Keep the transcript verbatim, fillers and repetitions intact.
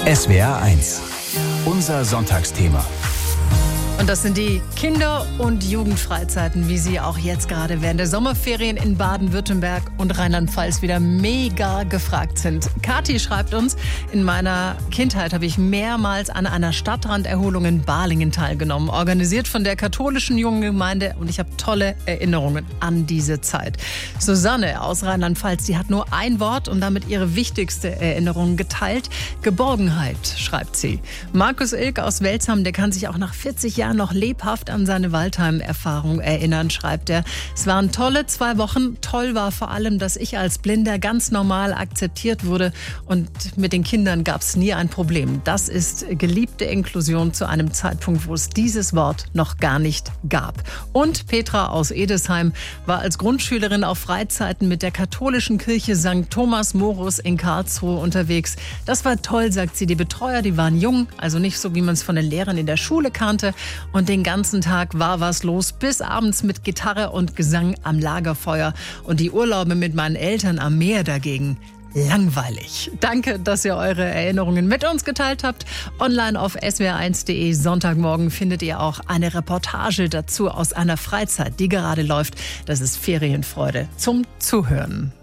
S W R eins. Unser Sonntagsthema. Und das sind die Kinder- und Jugendfreizeiten, wie sie auch jetzt gerade während der Sommerferien in Baden-Württemberg und Rheinland-Pfalz wieder mega gefragt sind. Kathi schreibt uns, in meiner Kindheit habe ich mehrmals an einer Stadtranderholung in Balingen teilgenommen, organisiert von der katholischen Jugendgemeinde, und ich habe tolle Erinnerungen an diese Zeit. Susanne aus Rheinland-Pfalz, die hat nur ein Wort und damit ihre wichtigste Erinnerung geteilt. Geborgenheit, schreibt sie. Markus Ilk aus Welzham, der kann sich auch nach vierzig Jahren noch lebhaft an seine Waldheim-Erfahrung erinnern, schreibt er. Es waren tolle zwei Wochen. Toll war vor allem, dass ich als Blinder ganz normal akzeptiert wurde und mit den Kindern gab es nie ein Problem. Das ist geliebte Inklusion zu einem Zeitpunkt, wo es dieses Wort noch gar nicht gab. Und Petra aus Edesheim war als Grundschülerin auf Freizeiten mit der katholischen Kirche Sankt Thomas Morus in Karlsruhe unterwegs. Das war toll, sagt sie. Die Betreuer, die waren jung, also nicht so, wie man es von den Lehrern in der Schule kannte. Und den ganzen Tag war was los, bis abends mit Gitarre und Gesang am Lagerfeuer. Und die Urlaube mit meinen Eltern am Meer dagegen langweilig. Danke, dass ihr eure Erinnerungen mit uns geteilt habt. Online auf S W R eins punkt de Sonntagmorgen findet ihr auch eine Reportage dazu aus einer Freizeit, die gerade läuft. Das ist Ferienfreude zum Zuhören.